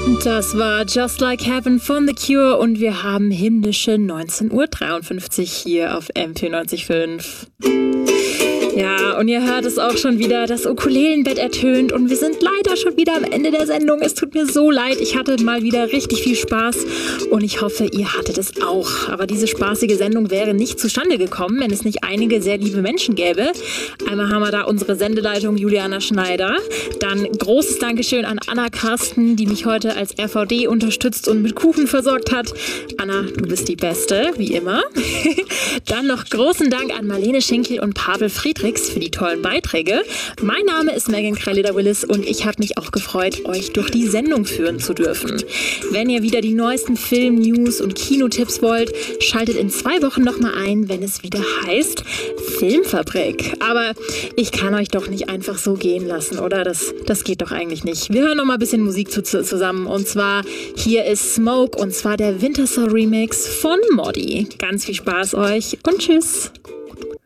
Das war Just Like Heaven von The Cure und wir haben himmlische 19:53 Uhr hier auf MP90.5. Ja, und ihr hört es auch schon wieder, das Ukulelenbett ertönt und wir sind leider schon wieder am Ende der Sendung. Es tut mir so leid, ich hatte mal wieder richtig viel Spaß und ich hoffe, ihr hattet es auch. Aber diese spaßige Sendung wäre nicht zustande gekommen, wenn es nicht einige sehr liebe Menschen gäbe. Einmal haben wir da unsere Sendeleitung Juliana Schneider. Dann großes Dankeschön an Anna Karsten, die mich heute als RVD unterstützt und mit Kuchen versorgt hat. Anna, du bist die Beste, wie immer. Dann noch großen Dank an Marlene Schinkel und Pavel Friedrichs für die tollen Beiträge. Mein Name ist Megan Krelleder-Willis und ich habe mich auch gefreut, euch durch die Sendung führen zu dürfen. Wenn ihr wieder die neuesten Film-News und Kinotipps wollt, schaltet in 2 Wochen nochmal ein, wenn es wieder heißt Filmfabrik. Aber ich kann euch doch nicht einfach so gehen lassen, oder? Das geht doch eigentlich nicht. Wir hören noch mal ein bisschen Musik zusammen und zwar hier ist Smoke und zwar der Wintersoul Remix von Modi. Ganz viel Spaß euch und tschüss!